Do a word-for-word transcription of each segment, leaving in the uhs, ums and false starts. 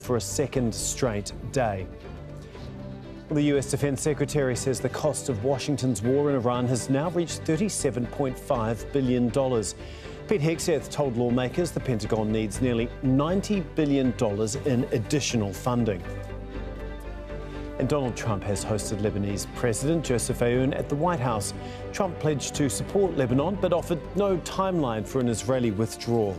for a second straight day. The U S Defense Secretary says the cost of Washington's war in Iran has now reached thirty-seven point five billion dollars. Pete Hegseth told lawmakers the Pentagon needs nearly ninety billion dollars in additional funding. And Donald Trump has hosted Lebanese President Joseph Aoun at the White House. Trump pledged to support Lebanon but offered no timeline for an Israeli withdrawal.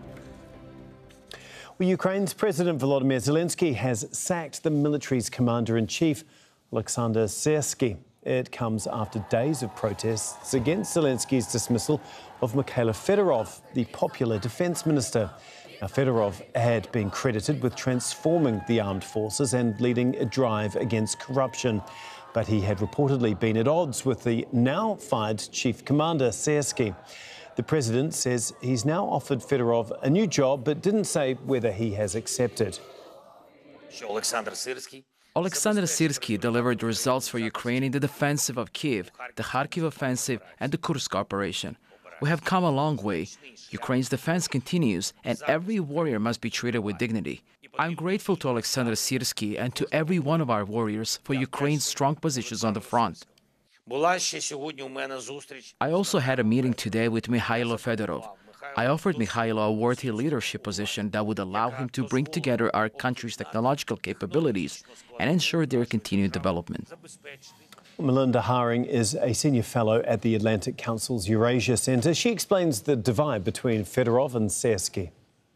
Well, Ukraine's President Volodymyr Zelensky has sacked the military's commander-in-chief, Alexander Syrsky. It comes after days of protests against Zelensky's dismissal of Mikhailo Fedorov, the popular defence minister. Now, Fedorov had been credited with transforming the armed forces and leading a drive against corruption. But he had reportedly been at odds with the now fired chief commander, Syrsky. The president says he's now offered Fedorov a new job, but didn't say whether he has accepted. Alexander Syrsky delivered results for Ukraine in the defensive of Kiev, the Kharkiv offensive and the Kursk operation. We have come a long way. Ukraine's defense continues, and every warrior must be treated with dignity. I'm grateful to Alexander Syrsky and to every one of our warriors for Ukraine's strong positions on the front. I also had a meeting today with Mikhailo Fedorov. I offered Mikhailo a worthy leadership position that would allow him to bring together our country's technological capabilities and ensure their continued development. Melinda Haring is a senior fellow at the Atlantic Council's Eurasia Centre. She explains the divide between Fedorov and Syrsky.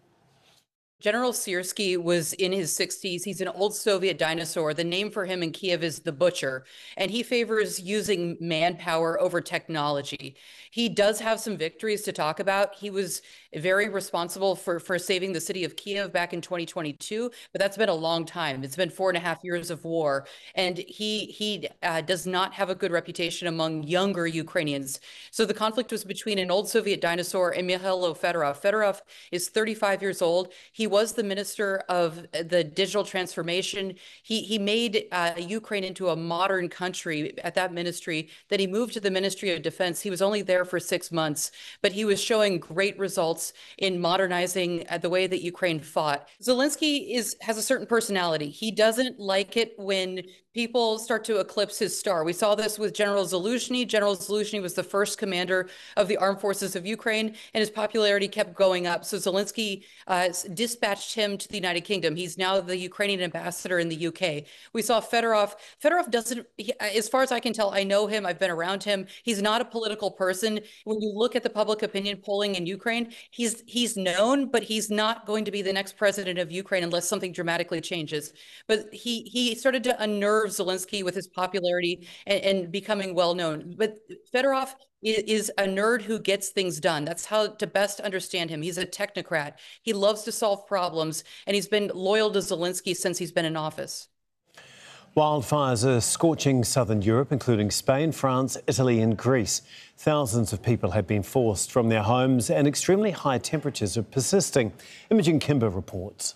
General Syrsky was in his sixties. He's an old Soviet dinosaur. The name for him in Kiev is the Butcher, and he favors using manpower over technology. He does have some victories to talk about. He was very responsible for, for saving the city of Kiev back in twenty twenty-two, but that's been a long time. It's been four and a half years of war, and he, he uh, does not have a good reputation among younger Ukrainians. So the conflict was between an old Soviet dinosaur and Mikhailo Fedorov. Fedorov is thirty-five years old. He was the minister of the digital transformation. He, he made uh, Ukraine into a modern country at that ministry. Then he moved to the Ministry of Defense. He was only there for six months, but he was showing great results in modernizing uh, the way that Ukraine fought. Zelensky is has a certain personality. He doesn't like it when people start to eclipse his star. We saw this with General Zaluzhny. General Zaluzhny was the first commander of the armed forces of Ukraine, and his popularity kept going up. So Zelensky uh, dispatched him to the United Kingdom. He's now the Ukrainian ambassador in the U K. We saw Fedorov. Fedorov doesn't, he, as far as I can tell, I know him, I've been around him. He's not a political person. When you look at the public opinion polling in Ukraine, he's, he's known, but he's not going to be the next president of Ukraine unless something dramatically changes. But he, he started to unnerve Zelensky with his popularity and, and becoming well known. But Fedorov is a nerd who gets things done. That's how to best understand him. He's a technocrat. He loves to solve problems, and he's been loyal to Zelensky since he's been in office. Wildfires are scorching southern Europe, including Spain, France, Italy and Greece. Thousands of people have been forced from their homes and extremely high temperatures are persisting. Imogen Kimber reports.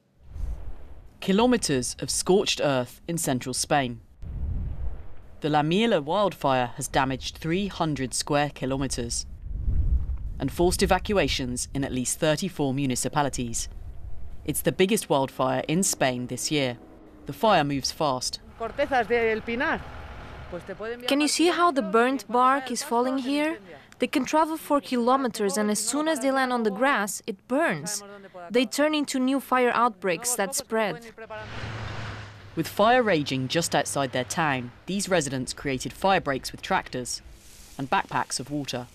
Kilometres of scorched earth in central Spain. The La Miela wildfire has damaged three hundred square kilometres and forced evacuations in at least thirty-four municipalities. It's the biggest wildfire in Spain this year. The fire moves fast. Can you see how the burnt bark is falling here? They can travel for kilometers, and as soon as they land on the grass, it burns. They turn into new fire outbreaks that spread. With fire raging just outside their town, these residents created fire breaks with tractors and backpacks of water,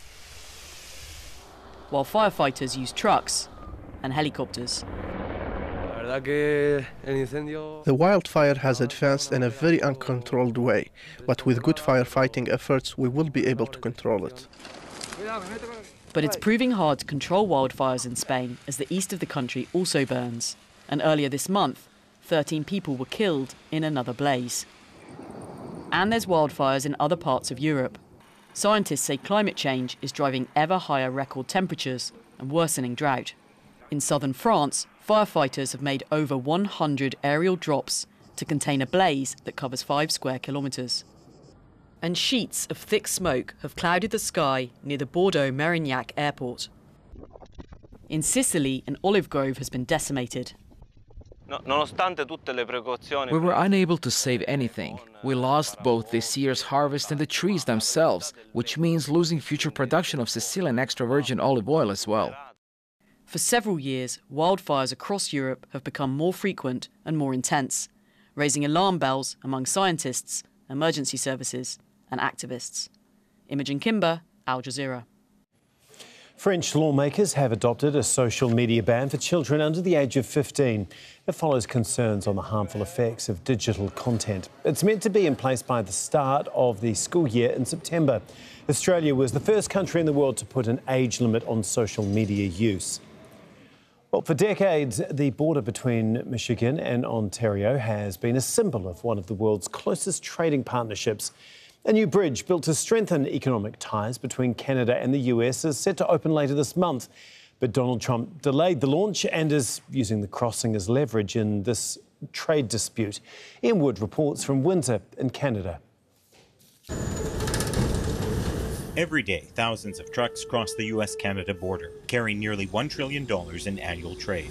while firefighters used trucks and helicopters. The wildfire has advanced in a very uncontrolled way, but with good firefighting efforts, we will be able to control it. But it's proving hard to control wildfires in Spain as the east of the country also burns. And earlier this month, thirteen people were killed in another blaze. And there's wildfires in other parts of Europe. Scientists say climate change is driving ever higher record temperatures and worsening drought. In southern France, firefighters have made over one hundred aerial drops to contain a blaze that covers five square kilometres. And sheets of thick smoke have clouded the sky near the Bordeaux-Mérignac airport. In Sicily, an olive grove has been decimated. We were unable to save anything. We lost both this year's harvest and the trees themselves, which means losing future production of Sicilian extra virgin olive oil as well. For several years, wildfires across Europe have become more frequent and more intense, raising alarm bells among scientists, emergency services and activists. Imogen Kimber, Al Jazeera. French lawmakers have adopted a social media ban for children under the age of fifteen. It follows concerns on the harmful effects of digital content. It's meant to be in place by the start of the school year in September. Australia was the first country in the world to put an age limit on social media use. Well, for decades, the border between Michigan and Ontario has been a symbol of one of the world's closest trading partnerships. A new bridge built to strengthen economic ties between Canada and the U S is set to open later this month. But Donald Trump delayed the launch and is using the crossing as leverage in this trade dispute. Ian Wood reports from Windsor in Canada. Every day, thousands of trucks cross the U S Canada border, carrying nearly one trillion dollars in annual trade.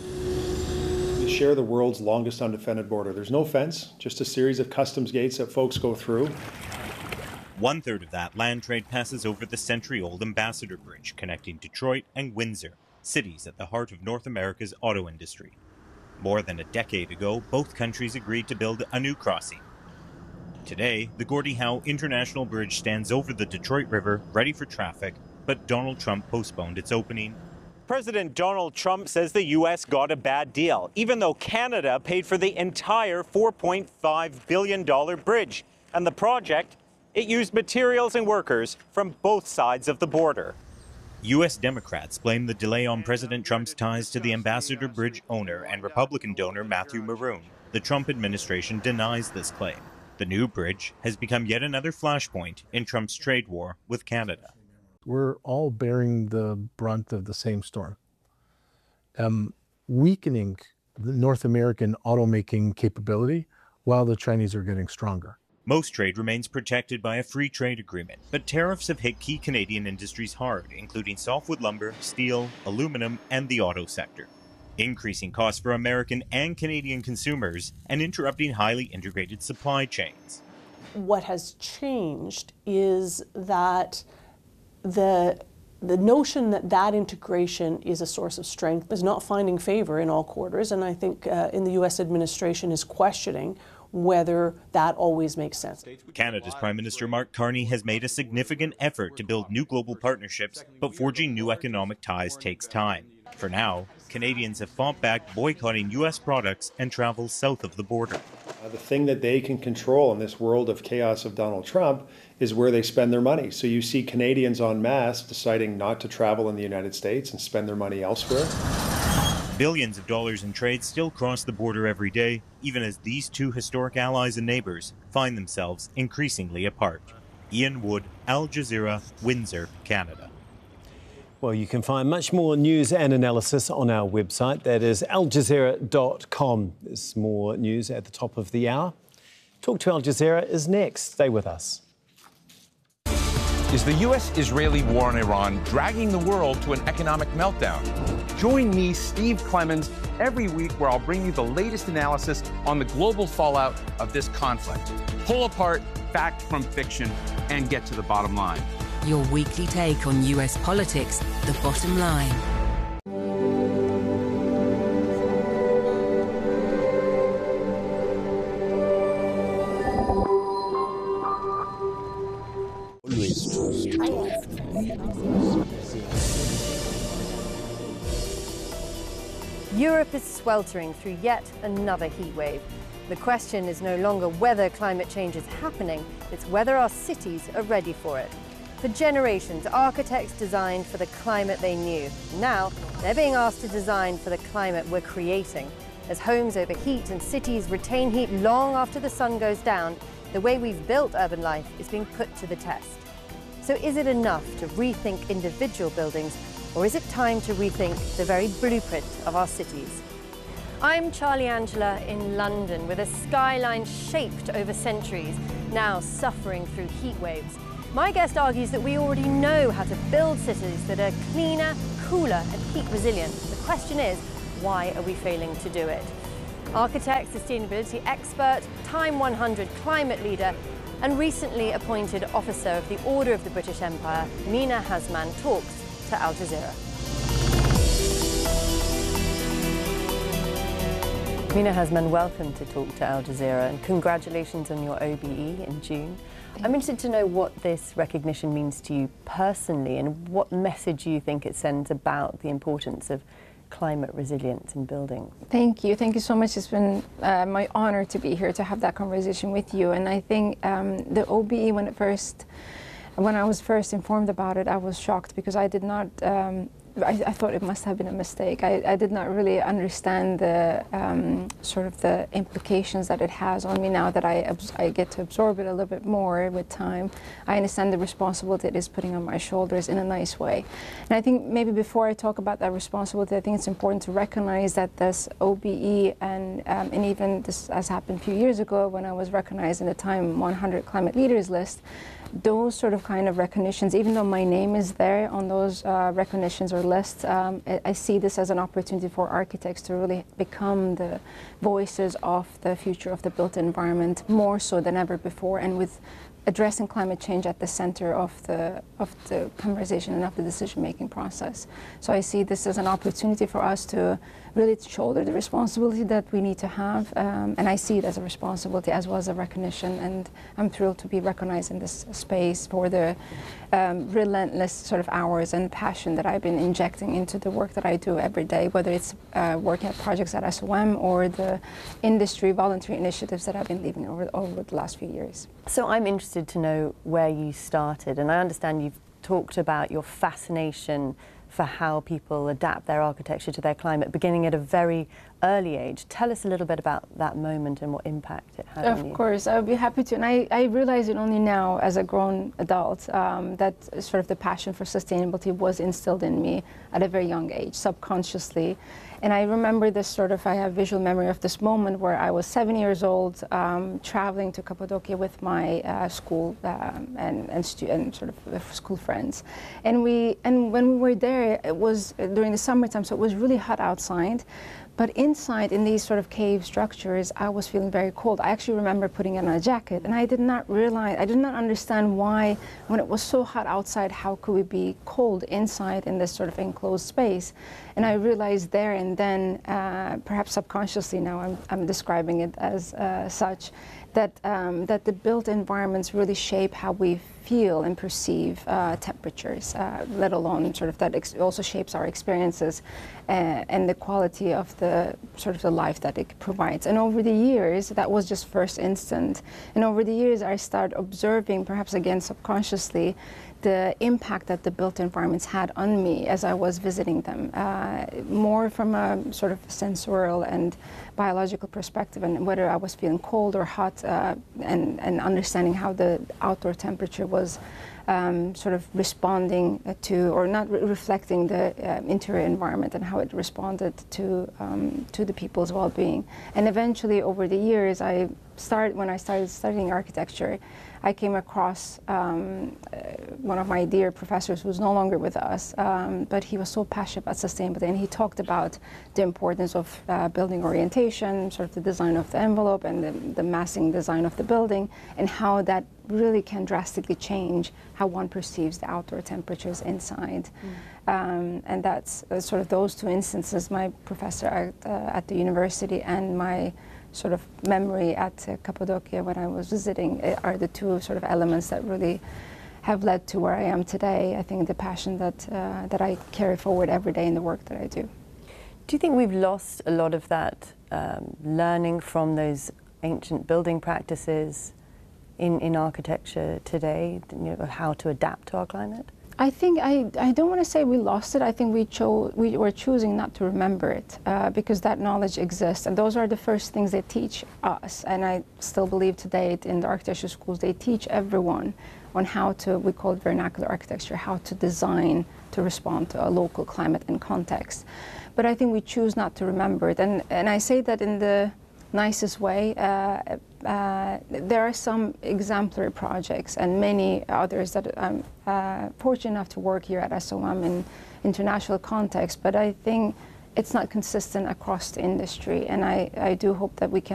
We share the world's longest undefended border. There's no fence, just a series of customs gates that folks go through. One third of that land trade passes over the century-old Ambassador Bridge, connecting Detroit and Windsor, cities at the heart of North America's auto industry. More than a decade ago, both countries agreed to build a new crossing. Today, the Gordie Howe International Bridge stands over the Detroit River, ready for traffic, but Donald Trump postponed its opening. President Donald Trump says the U S got a bad deal, even though Canada paid for the entire four point five billion dollars bridge. And the project, it used materials and workers from both sides of the border. U S Democrats blame the delay on President Trump's ties to the Ambassador Bridge owner and Republican donor Matthew Maroon. The Trump administration denies this claim. The new bridge has become yet another flashpoint in Trump's trade war with Canada. We're all bearing the brunt of the same storm, um, weakening the North American automaking capability while the Chinese are getting stronger. Most trade remains protected by a free trade agreement, but tariffs have hit key Canadian industries hard, including softwood lumber, steel, aluminum, and the auto sector, increasing costs for American and Canadian consumers and interrupting highly integrated supply chains. What has changed is that the the notion that that integration is a source of strength is not finding favor in all quarters, and I think uh, in the U S administration is questioning whether that always makes sense. Canada's Prime Minister Mark Carney has made a significant effort to build new global partnerships, but forging new economic ties takes time. For now, Canadians have fought back boycotting U S products and travel south of the border. Uh, the thing that they can control in this world of chaos of Donald Trump is where they spend their money. So you see Canadians en masse deciding not to travel in the United States and spend their money elsewhere. Billions of dollars in trade still cross the border every day, even as these two historic allies and neighbors find themselves increasingly apart. Ian Wood, Al Jazeera, Windsor, Canada. Well, you can find much more news and analysis on our website. That is al jazeera dot com. There's more news at the top of the hour. Talk to Al Jazeera is next. Stay with us. Is the U S-Israeli war on Iran dragging the world to an economic meltdown? Join me, Steve Clemons, every week where I'll bring you the latest analysis on the global fallout of this conflict. Pull apart fact from fiction and get to the bottom line. Your weekly take on U S politics, The Bottom Line. Europe is sweltering through yet another heat wave. The question is no longer whether climate change is happening, it's whether our cities are ready for it. For generations, architects designed for the climate they knew. Now, they're being asked to design for the climate we're creating. As homes overheat and cities retain heat long after the sun goes down, the way we've built urban life is being put to the test. So is it enough to rethink individual buildings, or is it time to rethink the very blueprint of our cities? I'm Charlie Angela in London, with a skyline shaped over centuries, now suffering through heat waves. My guest argues that we already know how to build cities that are cleaner, cooler and heat resilient. The question is, why are we failing to do it? Architect, sustainability expert, Time one hundred climate leader, and recently appointed officer of the Order of the British Empire, Mina Hazman talks to Al Jazeera. Mina Hazman, welcome to Talk to Al Jazeera, and congratulations on your O B E in June. I'm interested to know what this recognition means to you personally and what message you think it sends about the importance of climate resilience in building. Thank you. Thank you so much. It's been uh, my honor to be here to have that conversation with you. And I think um, the O B E, when it first, when I was first informed about it, I was shocked because I did not, um, I, I thought it must have been a mistake. I, I did not really understand the um, sort of the implications that it has on me now that I, I get to absorb it a little bit more with time. I understand the responsibility it is putting on my shoulders in a nice way. And I think maybe before I talk about that responsibility, I think it's important to recognize that this O B E and, um, and even this has happened a few years ago when I was recognized in the Time one hundred Climate Leaders list, those sort of kind of recognitions, even though my name is there on those uh, recognitions or lists, um, I, I see this as an opportunity for architects to really become the voices of the future of the built environment more so than ever before, and with addressing climate change at the center of the of the conversation and of the decision-making process. So I see this as an opportunity for us to really shoulder the responsibility that we need to have, um, and I see it as a responsibility as well as a recognition, and I'm thrilled to be recognized in this space for the um, relentless sort of hours and passion that I've been injecting into the work that I do every day, whether it's uh, working at projects at S O M or the industry voluntary initiatives that I've been leading over, over the last few years. So I'm interested to know where you started, and I understand you've talked about your fascination for how people adapt their architecture to their climate, beginning at a very early age. Tell us a little bit about that moment and what impact it had on you. Of course, I would be happy to. And I, I realize it only now as a grown adult um, that sort of the passion for sustainability was instilled in me at a very young age, subconsciously. And I remember this sort of, I have visual memory of this moment where I was seven years old, um, traveling to Cappadocia with my uh, school um, and, and, stu and sort of school friends. And, we, and when we were there, it was during the summertime, so it was really hot outside. But inside, in these sort of cave structures, I was feeling very cold. I actually remember putting on a jacket, and I did not realize, I did not understand why, when it was so hot outside, how could we be cold inside in this sort of enclosed space? And I realized there and then, uh, perhaps subconsciously now, I'm, I'm describing it as uh, such, that, um, that the built environments really shape how we feel and perceive uh, temperatures, uh, let alone sort of that ex also shapes our experiences uh, and the quality of the sort of the life that it provides. And over the years, that was just first instant. And over the years, I started observing, perhaps again subconsciously, the impact that the built environments had on me as I was visiting them, uh, more from a sort of sensorial and biological perspective, and whether I was feeling cold or hot, uh, and, and understanding how the outdoor temperature was um, sort of responding to, or not re reflecting the uh, interior environment and how it responded to, um, to the people's well-being. And eventually, over the years, I started, when I started studying architecture, I came across um, uh, one of my dear professors who's no longer with us, um, but he was so passionate about sustainability, and he talked about the importance of uh, building orientation, sort of the design of the envelope and the, the massing design of the building, and how that really can drastically change how one perceives the outdoor temperatures inside. Mm. Um, and that's uh, sort of those two instances, my professor at, uh, at the university and my sort of memory at uh, Cappadocia when I was visiting, uh, are the two sort of elements that really have led to where I am today. I think the passion that, uh, that I carry forward every day in the work that I do. Do you think we've lost a lot of that um, learning from those ancient building practices in, in architecture today, you know, how to adapt to our climate? I think I, I don't want to say we lost it. I think we chose we were choosing not to remember it uh, because that knowledge exists, and those are the first things they teach us. And I still believe today in the architecture schools they teach everyone on how to, we call it vernacular architecture, how to design to respond to a local climate and context. But I think we choose not to remember it, and and I say that in the nicest way. Uh, uh, there are some exemplary projects and many others that I'm uh, fortunate enough to work here at S O M in international context, but I think it's not consistent across the industry. And I, I do hope that we can